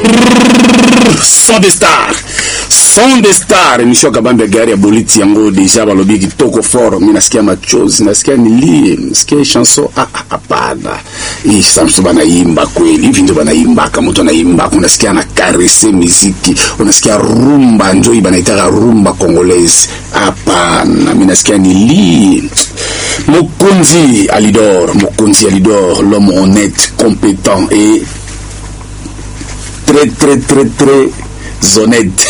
Son des stars. Son des stars. Emission kabambe gari ya boliti yango deja balobi kitoko fort. Mimi nasikia machozi, nasikia nilie, nasikia chanson hapana. Hii samso banaimba kweli. Hivi ndio banaimba kama mtu anaimba, unasikia na karese muziki, unasikia rumba njoo banaitaka rumba congolaise. Hapana, mimi nasikia nilie. Mokonzi Alidor, l'homme honnête, compétent et très honnête.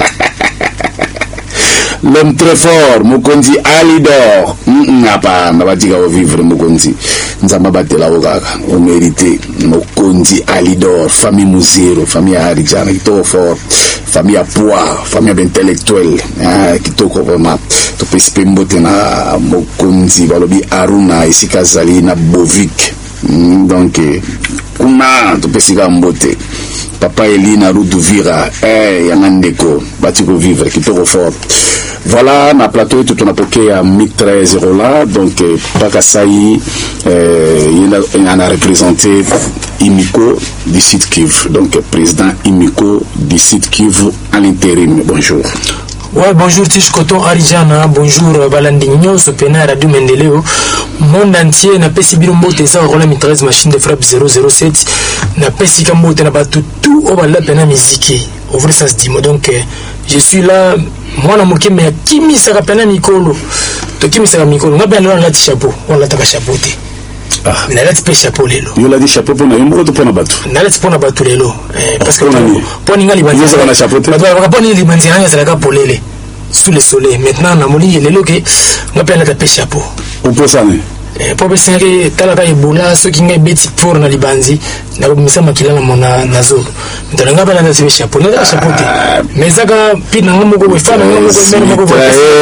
L'homme très fort, Mokonzi Alidor. Hapana, batika au vivre Mokonzi. Nzamba batela okaka, o mérité. Mokonzi Alidor, famille Muzero, famille Harijana, kitoko fort, famille à poids, famille d'intellectuel, kitoko vraiment. To pesipe mbote na Mokonzi balobi Aruna isika zali na Bovik. Donc kuna to pesika mbote. Papa Elina Ruduvira, Yanandeko, Batiko Vivre, kitoko fort. Voilà, na plateau tout on a poké à 1013 là, donc Pakasai, il en a représenté Imiko du site Kivu, donc président Imiko du site Kivu à l'intérim. Bonjour. Ouais, bonjour Tishkoton Arijana, bonjour Balandinho, Sopena Radio Mendeleo, monde entier n'a pas si bien mot ça au rôle 13 machine de frappe 007 n'a pas si comme mot n'a pas tout au bas la peine à musique. Au vrai ça se dit donc je suis là moi na moké mais kimi ça rappelle Mikolo. To kimi ça Mikolo, n'a pas là chapeau, on l'a ta chapeau. Ah, na lati pe chapeau lelo. Yo la di chapeau pour na yombo to pona batu. Na lati pona batu lelo. Parce que poni ngali banzi. Yo na chapeau. Ba ba poni li banzi anga sala ka polele. Sous le soleil. Maintenant na moli lelo ke ngapela ta pe chapeau. Ou posane. Po be sere tala ka ebola so ki ngai beti pour na libanzi na misa makila na mona nazo. Ndala ngapela na pe chapeau. Na chapeau te. Mais zaka pina ngamo ko fana ngamo ko mena ko ko.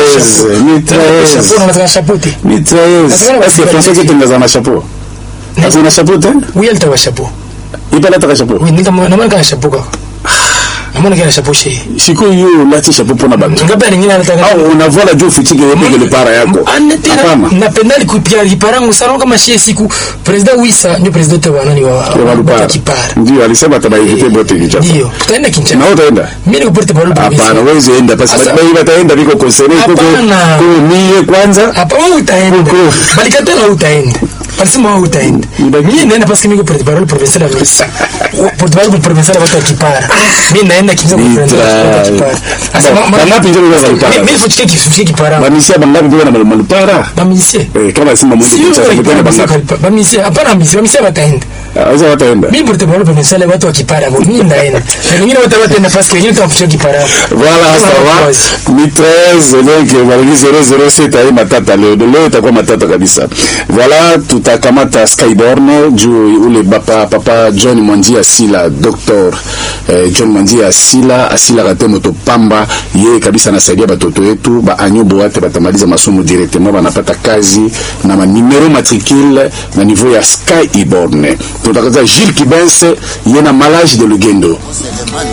Chapeau na chapeau te. Est-ce que pensez que tu as un chapeau? Est-ce que un chapeau te? Oui, elle t'a un chapeau. Il parle de chapeau. Oui, n'a pas un chapeau. N'a pas un chapeau chez. Si quoi yo là tu chapeau pour na bande. On a voir la Dieu foutu que le para yako. Na pendali kupia riparangu sana kama shie siku president Wisa ndio president wa nani wa Kipara. Ndio alisema atabaivite bote kichapa. Ndio. Tutaenda Kinshasa. Na utaenda. Mimi niko porte parole. Hapana, wewe enda basi wewe utaenda biko konsere kwa mie kwanza. Hapana utaenda. Bali katana utaenda. Pansima utaenda. Mimi naenda parce que niko porte parole provincial ya Wisa. Porte parole provincial wa Kipara. Mimi naenda Kinshasa kwa Kipara. Asa mama pinje kwa Kipara. Mimi fuchike Kipara. Bamisia bangapi ndio na malupara? Bamisia. Kama sima mundu Kinshasa kwa bamisia. Hapana bamisia bataenda. Aza wataenda. Mimi porte parole provincial watu wa Kipara. Mimi ndaenda. Na wengine wataenda parce que wengine tafutia Kipara. Voilà, ça va. 1013 donc baligi 007 ai matata leo itakuwa matata kabisa. Voilà, tutakamata Skyborn juu ule papa John Mwanji Asila, Dr. John Mwanji Asila kate moto pamba yeye kabisa anasaidia batoto wetu ba anyobo wate batamaliza masomo directement banapata kazi na numero matricule na niveau ya Skyborn. Tutakaza Gilles Kibense yena malage de Lugendo.